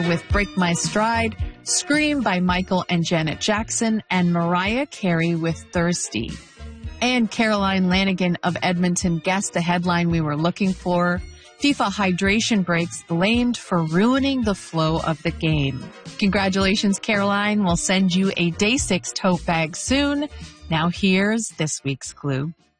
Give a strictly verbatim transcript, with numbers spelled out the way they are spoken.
with Break My Stride, Scream by Michael and Janet Jackson, and Mariah Carey with Thirsty. And Caroline Lanigan of Edmonton guessed the headline we were looking for. FIFA hydration breaks blamed for ruining the flow of the game. Congratulations, Caroline. We'll send you a day six tote bag soon. Now here's this week's clue.